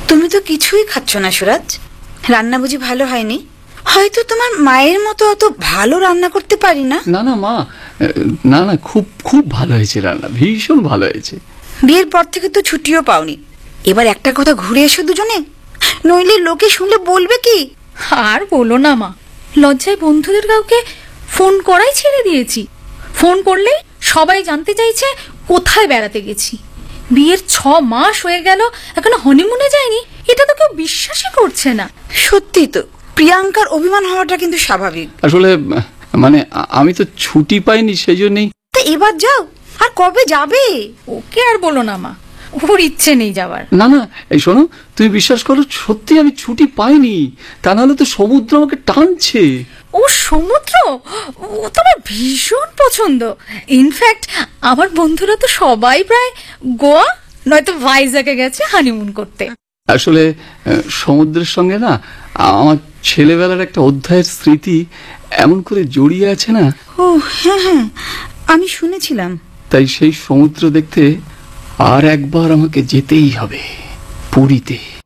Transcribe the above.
তুমি তো কিছুই খাচ্ছ না সুরাজ। রান্না বুঝি ভালো হয়নি? হয়তো তোমার মায়ের মতো অত ভালো রান্না করতে পারি না। না না মা, না না, খুব খুব ভালো হয়েছে রান্না, ভীষণ ভালো হয়েছে। বিয়ের পর থেকে তো ছুটিও পাওনি। এবার একটা কথা ঘুরে এসো দুজনে, নইলে লোকে শুনলে বলবে কি? আর বলো না মা, লজ্জায় বন্ধুদের কাউকে ফোন করাই ছেড়ে দিয়েছি। ফোন করলেই সবাই জানতে চাইছে কোথায় বেড়াতে গেছি। বিয়ের 6 মাস হয়ে গেল, এখনো হনিমুনে যায়নি, এটা তো কেউ বিশ্বাসই করছে না। সত্যি তো, প্রিয়াঙ্কার অভিমান হওয়াটা কিন্তু স্বাভাবিক। আসলে মানে আমি তো ছুটি পাইনি, সেই জন্যই। তা এবার যাও, আর কবে যাবে? ওকে আর বলো না মা, ওর ইচ্ছে নেই যাওয়ার। না না, এই শোনো, তুমি বিশ্বাস করো, সত্যি আমি ছুটি পাইনি, তা নাহলে তো সমুদ্র আমাকে টানছে। ও সমুদ্র, ও তোমার ভীষণ পছন্দ। ইনফ্যাক্ট আমার বন্ধুরা তো সবাই প্রায় গোয়া নয়তো ভাইজ্যাগে গেছে হানিমুন করতে। আসলে সমুদ্রের সঙ্গে না আমার ছেলেবেলার একটা অধ্যায়ের স্মৃতি এমন করে জড়িয়ে আছে না। ও হ্যাঁ হ্যাঁ, আমি শুনেছিলাম। তাই সেই সমুদ্র দেখতে আর একবার আমাকে যেতেই হবে, পুরীতে।